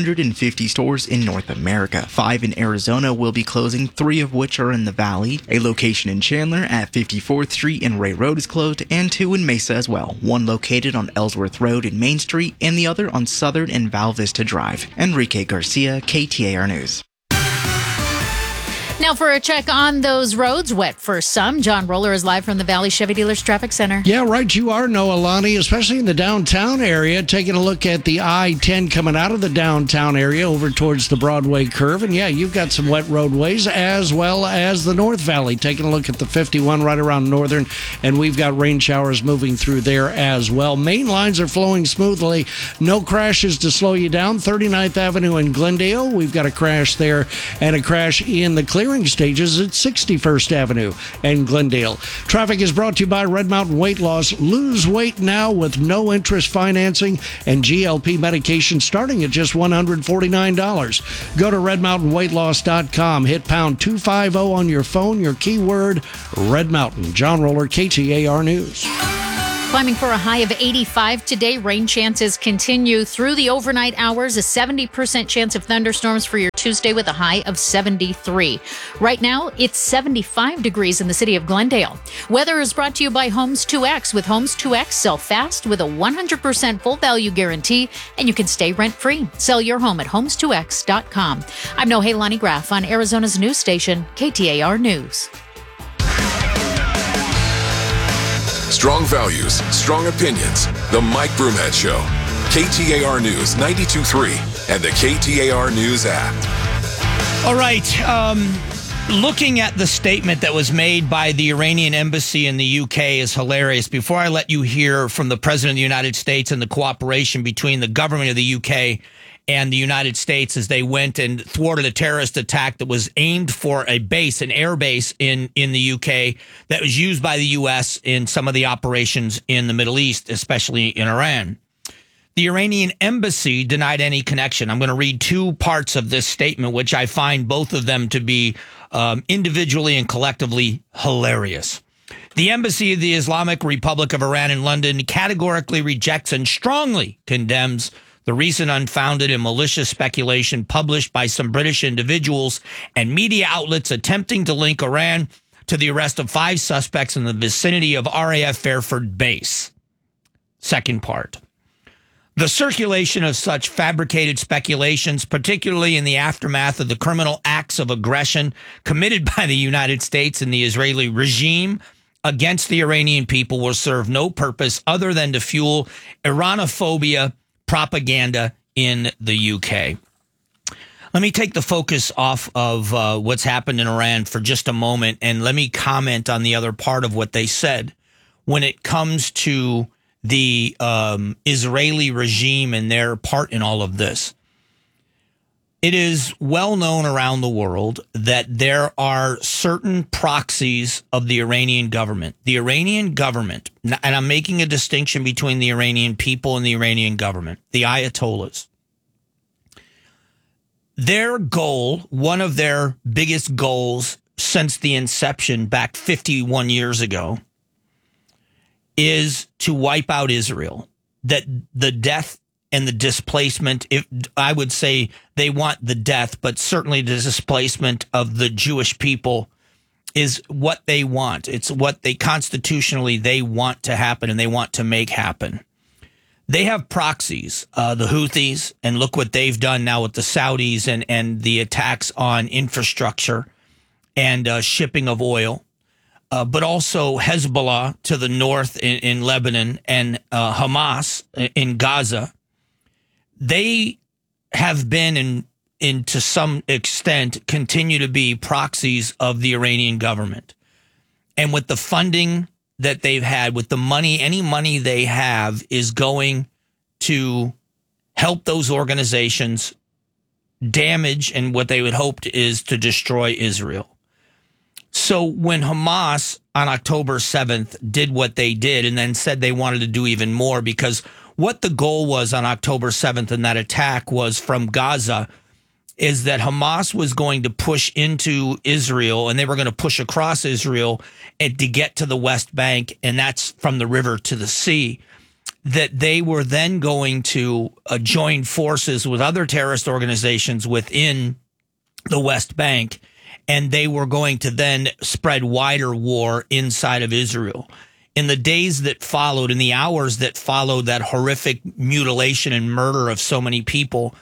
S30: 250 stores in North America. 5 in Arizona will be closing, 3 of which are in the Valley. A location in Chandler at 54th Street and Ray Road is closed, and 2 in Mesa as well. 1 located on Ellsworth Road and Main Street, and the other on Southern and Val Vista Drive. Enrique Garcia, KTAR News.
S13: Now for a check on those roads, wet for some. John Roller is live from the Valley Chevy Dealers Traffic Center.
S2: Yeah, right you are, Noah Lonnie, especially in the downtown area, taking a look at the I-10 coming out of the downtown area over towards the Broadway curve. And yeah, you've got some wet roadways, as well as the North Valley, taking a look at the 51 right around Northern, and we've got rain showers moving through there as well. Main lines are flowing smoothly. No crashes to slow you down. 39th Avenue in Glendale, we've got a crash there, and a crash in the clearing stages at 61st Avenue and Glendale. Traffic is brought to you by Red Mountain Weight Loss. Lose weight now with no interest financing and GLP medication starting at just $149. Go to redmountainweightloss.com. Hit pound 250 on your phone. Your keyword, Red Mountain. John Roller, KTAR News.
S13: Climbing for a high of 85 today. Rain chances continue through the overnight hours. A 70% chance of thunderstorms for your Tuesday with a high of 73. Right now, it's 75 degrees in the city of Glendale. Weather is brought to you by Homes 2X. With Homes 2X, sell fast with a 100% full value guarantee, and you can stay rent-free. Sell your home at homes2x.com. I'm Nohelani Graff on Arizona's news station, KTAR News.
S21: Strong values, strong opinions. The Mike Broomhead Show. KTAR News 92.3 and the KTAR News app.
S1: All right. Looking at the statement that was made by the Iranian embassy in the UK is hilarious. Before I let you hear from the President of the United States and the cooperation between the government of the UK and the United States as they went and thwarted a terrorist attack that was aimed for a base, an air base in the UK that was used by the U.S. in some of the operations in the Middle East, especially in Iran. The Iranian embassy denied any connection. I'm going to read two parts of this statement, which I find both of them to be individually and collectively hilarious. The embassy of the Islamic Republic of Iran in London categorically rejects and strongly condemns the recent unfounded and malicious speculation published by some British individuals and media outlets attempting to link Iran to the arrest of 5 suspects in the vicinity of RAF Fairford Base. Second part. The circulation of such fabricated speculations, particularly in the aftermath of the criminal acts of aggression committed by the United States and the Israeli regime against the Iranian people, will serve no purpose other than to fuel Iranophobia propaganda in the UK. Let me take the focus off of what's happened in Iran for just a moment, and let me comment on the other part of what they said when it comes to the Israeli regime and their part in all of this. It is well known around the world that there are certain proxies of the Iranian government. The Iranian government, and I'm making a distinction between the Iranian people and the Iranian government, the Ayatollahs. Their goal, one of their biggest goals since the inception back 51 years ago, is to wipe out Israel. That the death and the displacement, I would say they want the death, but certainly the displacement of the Jewish people is what they want. It's what they constitutionally they want to happen and they want to make happen. They have proxies, the Houthis, and look what they've done now with the Saudis and the attacks on infrastructure and shipping of oil. But also Hezbollah to the north in Lebanon and Hamas in Gaza. They have been, and to some extent, continue to be proxies of the Iranian government. And with the funding that they've had, with the money, any money they have is going to help those organizations damage and what they would hope is to destroy Israel. So when Hamas on October 7th did what they did and then said they wanted to do even more, because what the goal was on October 7th in that attack was from Gaza is that Hamas was going to push into Israel and they were going to push across Israel and to get to the West Bank, and that's from the river to the sea, that they were then going to join forces with other terrorist organizations within the West Bank. And they were going to then spread wider war inside of Israel. In the days that followed, in the hours that followed that horrific mutilation and murder of so many people,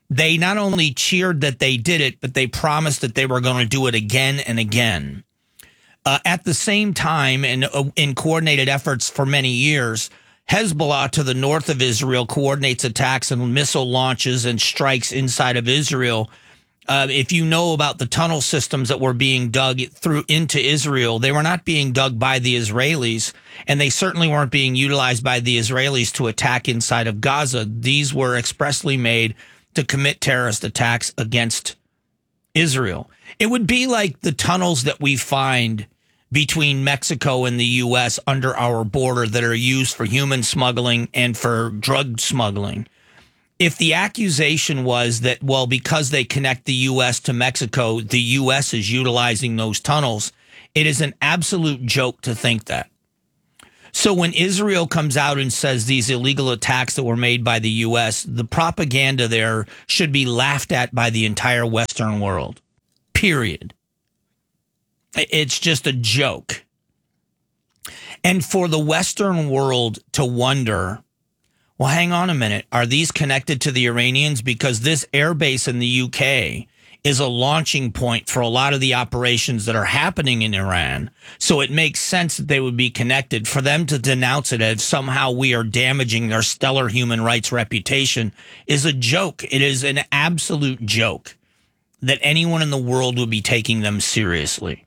S1: They not only cheered that they did it, but they promised that they were going to do it again and again. At the same time, and in coordinated efforts for many years, Hezbollah to the north of Israel coordinates attacks and missile launches and strikes inside of Israel. If you know about the tunnel systems that were being dug through into Israel, they were not being dug by the Israelis, and they certainly weren't being utilized by the Israelis to attack inside of Gaza. These were expressly made to commit terrorist attacks against Israel. It would be like the tunnels that we find between Mexico and the U.S. under our border that are used for human smuggling and for drug smuggling. If the accusation was that, well, because they connect the U.S. to Mexico, the U.S. is utilizing those tunnels, it is an absolute joke to think that. So when Israel comes out and says these illegal attacks that were made by the U.S., the propaganda there should be laughed at by the entire Western world, period. It's just a joke. And for the Western world to wonder, well, hang on a minute, are these connected to the Iranians? Because this airbase in the UK is a launching point for a lot of the operations that are happening in Iran. So it makes sense that they would be connected. For them to denounce it as somehow we are damaging their stellar human rights reputation is a joke. It is an absolute joke that anyone in the world would be taking them seriously.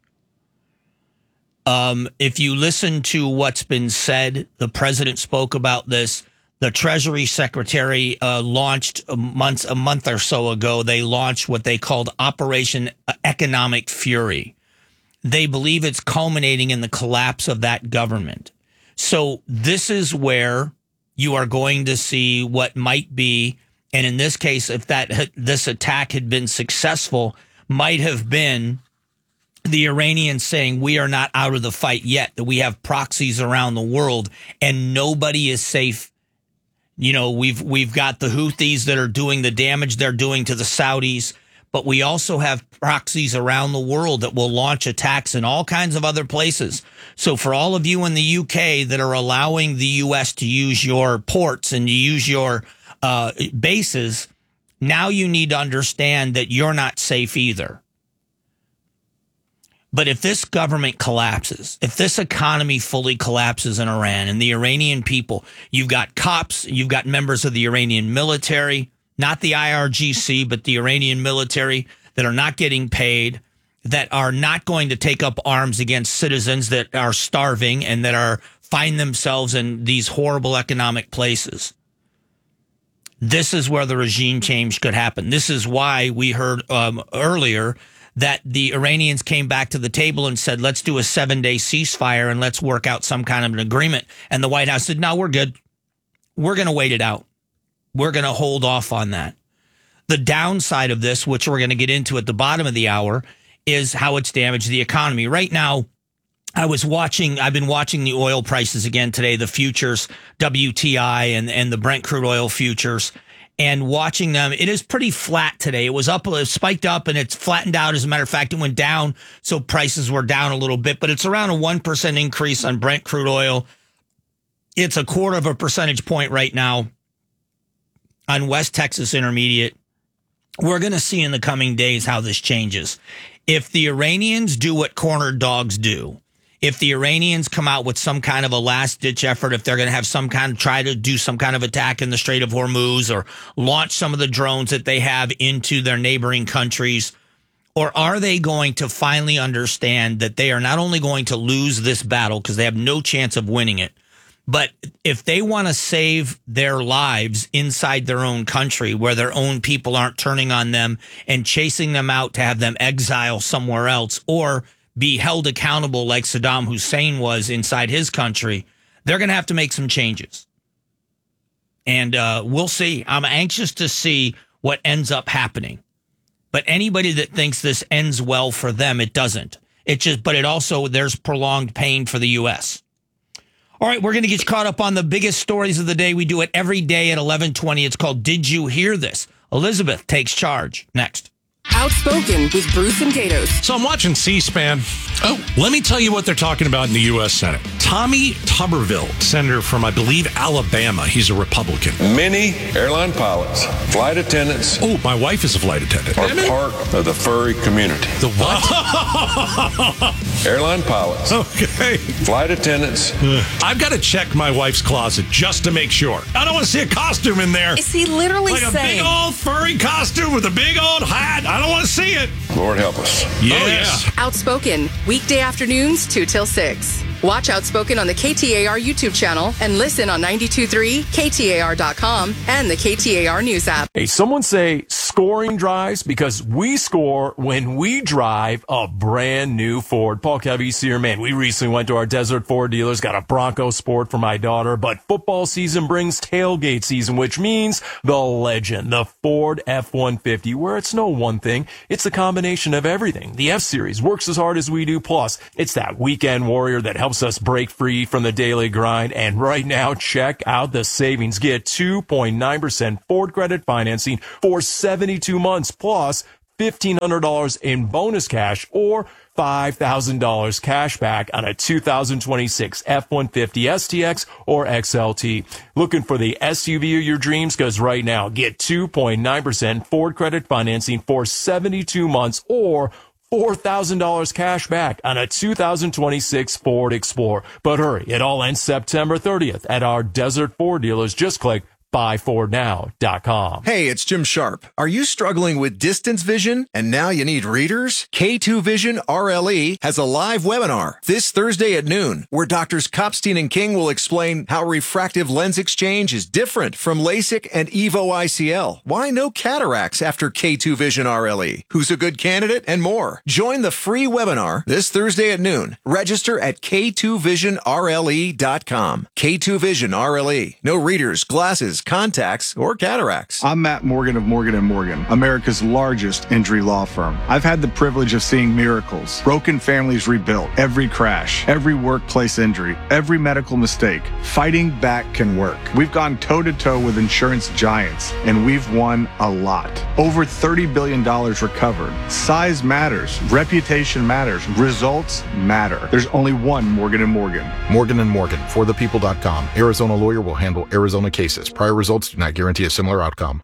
S1: If you listen to what's been said, the president spoke about this. The Treasury Secretary launched a month or so ago. They launched what they called Operation Economic Fury. They believe it's culminating in the collapse of that government. So this is where you are going to see what might be, and in this case, if this attack had been successful, might have been the Iranians saying we are not out of the fight yet, that we have proxies around the world and nobody is safe. You know, we've got the Houthis that are doing the damage they're doing to the Saudis, but we also have proxies around the world that will launch attacks in all kinds of other places. So for all of you in the UK that are allowing the US to use your ports and to use your bases, now you need to understand that you're not safe either. But if this government collapses, if this economy fully collapses in Iran and the Iranian people, you've got cops, you've got members of the Iranian military, not the IRGC, but the Iranian military that are not getting paid, that are not going to take up arms against citizens that are starving and that are find themselves in these horrible economic places. This is where the regime change could happen. This is why we heard earlier that the Iranians came back to the table and said, let's do a 7-day ceasefire and let's work out some kind of an agreement. And the White House said, no, we're good. We're going to wait it out. We're going to hold off on that. The downside of this, which we're going to get into at the bottom of the hour, is how it's damaged the economy. Right now, I've been watching the oil prices again today, the futures, WTI and the Brent crude oil futures. And watching them, it is pretty flat today. It was up, it spiked up, and it's flattened out. As a matter of fact, it went down, so prices were down a little bit. But it's around a 1% increase on Brent crude oil. It's a 0.25 percentage point right now on West Texas Intermediate. We're going to see in the coming days how this changes. If the Iranians do what cornered dogs do, if the Iranians come out with some kind of a last-ditch effort, if they're going to have try to do some kind of attack in the Strait of Hormuz or launch some of the drones that they have into their neighboring countries, or are they going to finally understand that they are not only going to lose this battle because they have no chance of winning it, but if they want to save their lives inside their own country where their own people aren't turning on them and chasing them out to have them exile somewhere else or be held accountable like Saddam Hussein was inside his country, they're going to have to make some changes. And we'll see. I'm anxious to see what ends up happening. But anybody that thinks this ends well for them, it doesn't. But it also, there's prolonged pain for the U.S. All right, we're going to get you caught up on the biggest stories of the day. We do it every day at 11:20. It's called Did You Hear This? Elizabeth takes charge next.
S3: Outspoken with Bruce and Gatos.
S5: So I'm watching C-SPAN. Oh, let me tell you what they're talking about in the U.S. Senate. Tommy Tuberville, senator from, I believe, Alabama. He's a Republican.
S18: Many airline pilots, flight attendants.
S5: Oh, my wife is a flight attendant.
S18: Are part of the furry community.
S5: The what?
S18: Airline pilots.
S5: Okay.
S18: Flight attendants.
S5: I've got to check my wife's closet just to make sure. I don't want to see a costume in there.
S3: Is he literally
S5: like
S3: saying?
S5: A big old furry costume with a big old hat. I don't want to see it.
S18: Lord help us.
S5: Yes.
S3: Oh, yeah. Outspoken, weekday afternoons 2 till 6. Watch Outspoken on the KTAR YouTube channel and listen on 92.3, KTAR.com, and the KTAR News app.
S19: Hey, someone say scoring drives because we score when we drive a brand new Ford. Paul Cavese here, man. We recently went to our Desert Ford dealers, got a Bronco Sport for my daughter, but football season brings tailgate season, which means the legend, the Ford F-150, where it's no one thing. It's a combination of everything. The F-Series works as hard as we do. Plus, it's that weekend warrior that helps us break free from the daily grind. And right now, check out the savings. Get 2.9% Ford credit financing for 72 months, plus $1,500 in bonus cash or $5,000 cash back on a 2026 F-150 STX or XLT. Looking for the SUV of your dreams? Because right now, get 2.9% Ford credit financing for 72 months or $4,000 cash back on a 2026 Ford Explorer. But hurry, it all ends September 30th at our Desert Ford dealers. Just click buyfordnow.com.
S20: Hey, it's Jim Sharp. Are you struggling with distance vision and now you need readers? K2 Vision RLE has a live webinar this Thursday at noon where Doctors Kopstein and King will explain how refractive lens exchange is different from LASIK and EVO ICL. Why no cataracts after K2 Vision RLE? Who's a good candidate? And more. Join the free webinar this Thursday at noon. Register at K2VisionRLE.com. K2 Vision RLE. No readers, glasses, contacts, or cataracts.
S22: I'm Matt Morgan of Morgan & Morgan, America's largest injury law firm. I've had the privilege of seeing miracles, broken families rebuilt, every crash, every workplace injury, every medical mistake. Fighting back can work. We've gone toe-to-toe with insurance giants, and we've won a lot. Over $30 billion recovered. Size matters. Reputation matters. Results matter. There's only one Morgan & Morgan.
S23: Morgan & Morgan, forthepeople.com. Arizona lawyer will handle Arizona cases. Prior results do not guarantee a similar outcome.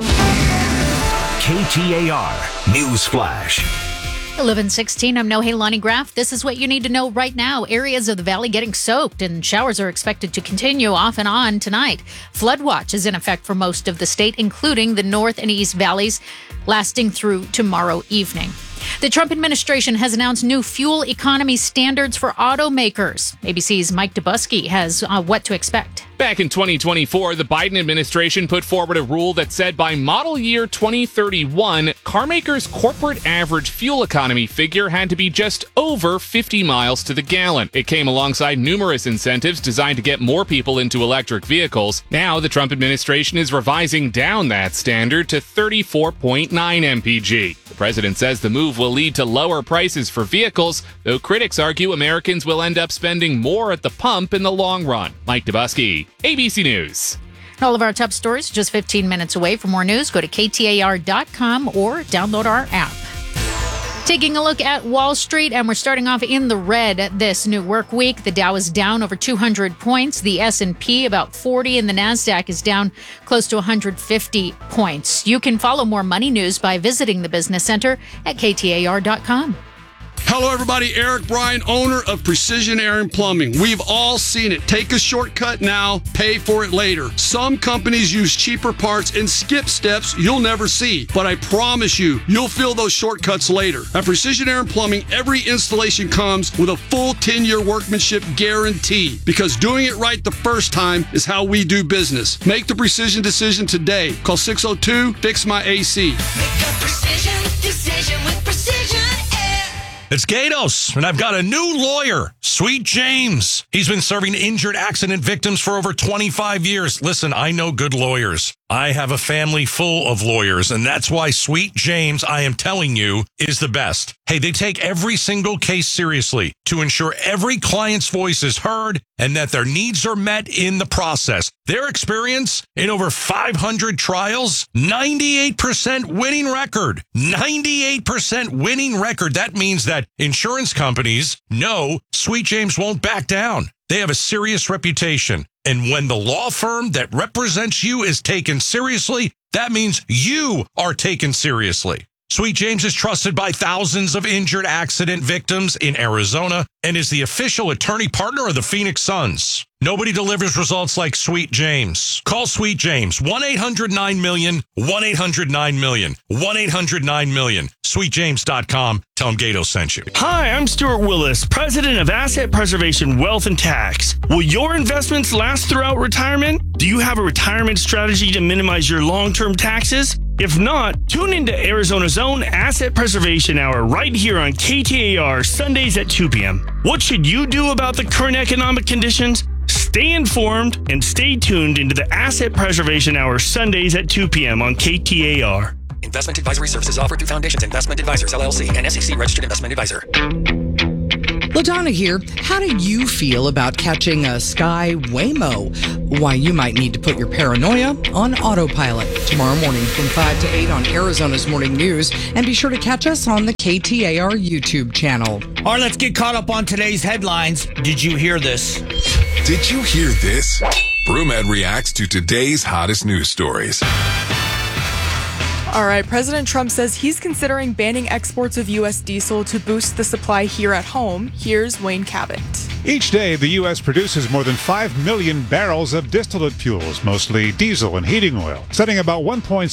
S11: KTAR News Flash.
S13: 11:16. I'm Nohelani Graff. This is what you need to know right now. Areas of the valley getting soaked, and showers are expected to continue off and on tonight. Flood watch is in effect for most of the state, including the north and east valleys, lasting through tomorrow evening. The Trump administration has announced new fuel economy standards for automakers. ABC's Mike Dubusky has what to expect.
S24: Back in 2024, the Biden administration put forward a rule that said by model year 2031, carmakers' corporate average fuel economy figure had to be just over 50 miles to the gallon. It came alongside numerous incentives designed to get more people into electric vehicles. Now, the Trump administration is revising down that standard to 34.9 mpg. The president says the move will lead to lower prices for vehicles, though critics argue Americans will end up spending more at the pump in the long run. Mike Dubusky, ABC News.
S13: All of our top stories just 15 minutes away. For more news, go to KTAR.com or download our app. Taking a look at Wall Street, and we're starting off in the red this new work week. The Dow is down over 200 points, the S&P about 40, and the NASDAQ is down close to 150 points. You can follow more money news by visiting the Business Center at KTAR.com.
S25: Hello, everybody. Eric Bryan, owner of Precision Air and Plumbing. We've all seen it. Take a shortcut now, pay for it later. Some companies use cheaper parts and skip steps you'll never see. But I promise you, you'll feel those shortcuts later. At Precision Air and Plumbing, every installation comes with a full 10-year workmanship guarantee. Because doing it right the first time is how we do business. Make the precision decision today. Call 602-FIX-MY-AC.
S26: Make a precision decision with Precision Air.
S5: It's Gatos, and I've got a new lawyer, Sweet James. He's been serving injured accident victims for over 25 years. Listen, I know good lawyers. I have a family full of lawyers, and that's why Sweet James, I am telling you, is the best. Hey, they take every single case seriously to ensure every client's voice is heard and that their needs are met in the process. Their experience in over 500 trials, 98% winning record. 98% winning record. That means that insurance companies know Sweet James won't back down. They have a serious reputation. And when the law firm that represents you is taken seriously, that means you are taken seriously. Sweet James is trusted by thousands of injured accident victims in Arizona and is the official attorney partner of the Phoenix Suns. Nobody delivers results like Sweet James. Call Sweet James, 1-800-9-MILLION, 1-800-9-MILLION, 1-800-9-MILLION, sweetjames.com. Tell him Gato sent you.
S4: Hi, I'm Stuart Willis, president of Asset Preservation Wealth and Tax. Will your investments last throughout retirement? Do you have a retirement strategy to minimize your long-term taxes? If not, tune into Arizona's own Asset Preservation Hour right here on KTAR Sundays at 2 p.m. What should you do about the current economic conditions? Stay informed and stay tuned into the Asset Preservation Hour Sundays at 2 p.m. on KTAR.
S6: Investment advisory services offered through Foundations Investment Advisors, LLC, and SEC Registered Investment Advisor.
S7: LaDonna here. How do you feel about catching a Sky Waymo? Why, you might need to put your paranoia on autopilot. Tomorrow morning from 5 to 8 on Arizona's Morning News. And be sure to catch us on the KTAR YouTube channel.
S1: All right, let's get caught up on today's headlines. Did you hear this?
S21: Did you hear this? Brumad reacts to today's hottest news stories.
S8: All right, President Trump says he's considering banning exports of U.S. diesel to boost the supply here at home. Here's Wayne Cabot.
S28: Each day, the U.S. produces more than 5 million barrels of distillate fuels, mostly diesel and heating oil, setting about 1.6